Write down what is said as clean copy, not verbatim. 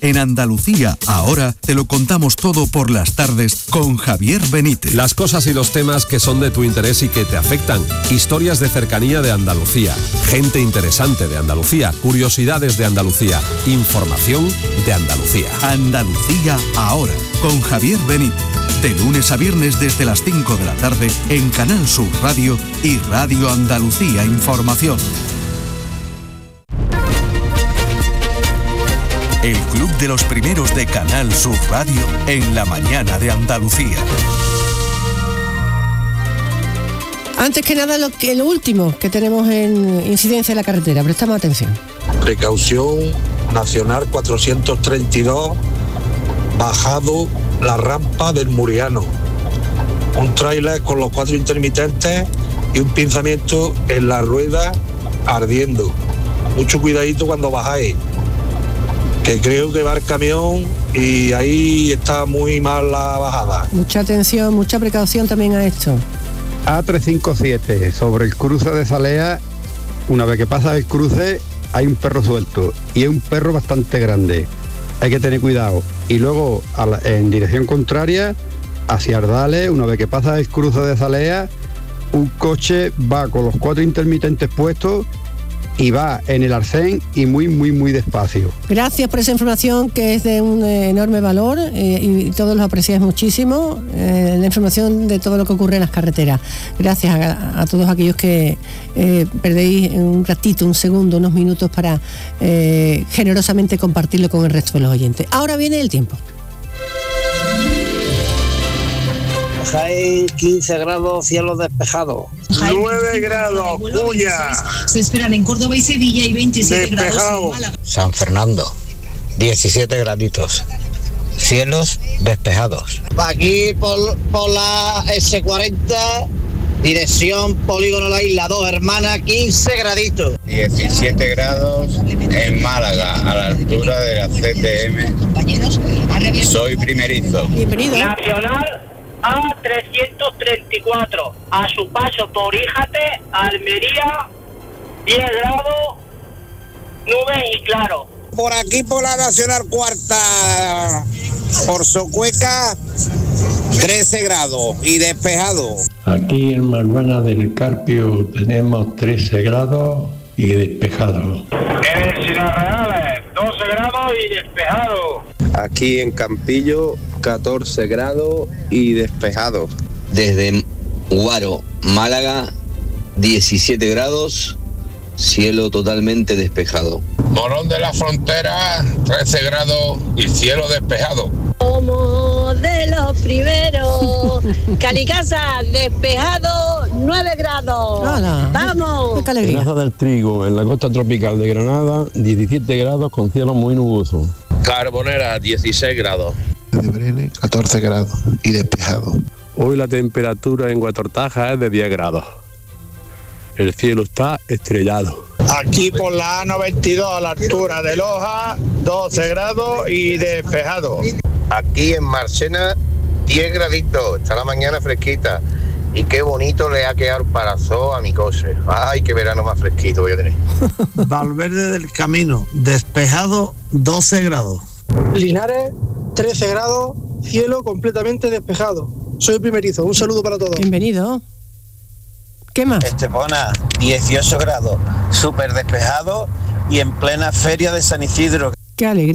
En Andalucía, ahora te lo contamos todo por las tardes con Javier Benítez. Las cosas y los temas que son de tu interés y que te afectan. Historias de cercanía de Andalucía. Gente interesante de Andalucía. Curiosidades de Andalucía. Información de Andalucía. Andalucía, ahora, con Javier Benítez. De lunes a viernes desde las 5 de la tarde en Canal Sur Radio y Radio Andalucía Información. El Club de los Primeros de Canal Sur Radio en la mañana de Andalucía. Antes que nada, lo último que tenemos en incidencia en la carretera, prestamos atención. Precaución Nacional 432, bajado la rampa del Muriano. Un tráiler con los 4 intermitentes y un pinzamiento en la rueda ardiendo. Mucho cuidadito cuando bajáis, que creo que va el camión y ahí está muy mal la bajada. Mucha atención, mucha precaución también a esto. A357, sobre el cruce de Salea, una vez que pasa el cruce hay un perro suelto y es un perro bastante grande. Hay que tener cuidado. Y luego en dirección contraria, hacia Ardales, una vez que pasa el cruce de Salea, un coche va con los 4 intermitentes puestos y va en el arcén y muy, muy, muy despacio. Gracias por esa información que es de un enorme valor y todos lo apreciáis muchísimo, la información de todo lo que ocurre en las carreteras. Gracias a todos aquellos que perdéis un ratito, un segundo, unos minutos para generosamente compartirlo con el resto de los oyentes. Ahora viene el tiempo. Jaén 15 grados, cielo despejado. 9 grados, Cuya. Se esperan en Córdoba y Sevilla y 27 despejado. grados en Málaga. San Fernando, 17 graditos. Cielos despejados. Aquí por la S40, dirección Polígono La Isla, 2 Hermanas, 15 graditos. 17 grados en Málaga, a la altura de la CTM. Soy primerizo. Bienvenido. Nacional A334, a su paso por Íjate, Almería, 10 grados, nubes y claro. Por aquí por la Nacional Cuarta, por Socueca, 13 grados y despejado. Aquí en Malvana del Carpio tenemos 13 grados y despejado. En el Ciudad Reales, 12 grados y despejado. Aquí en Campillo, 14 grados y despejado. Desde Guaro, Málaga, 17 grados, cielo totalmente despejado. Morón de la Frontera, 13 grados y cielo despejado. Como de los primeros. Canicasa, despejado, 9 grados. ¡Hala! ¡Vamos! ¡Qué alegría! Plaza del Trigo, en la costa tropical de Granada, 17 grados con cielo muy nuboso. Carbonera, 16 grados. De Brene, 14 grados y despejado. Hoy la temperatura en Guatortaja es de 10 grados. El cielo está estrellado. Aquí por la A92 a la altura de Loja, 12 grados y despejado. Aquí en Marchena, 10 graditos. Está la mañana fresquita. Y qué bonito le ha quedado el parasol a mi coche. Ay, qué verano más fresquito voy a tener. Valverde del Camino, despejado, 12 grados. Linares, 13 grados, cielo completamente despejado. Soy primerizo, un saludo para todos. Bienvenido. ¿Qué más? Estepona, 18 grados, súper despejado y en plena feria de San Isidro. Qué alegría.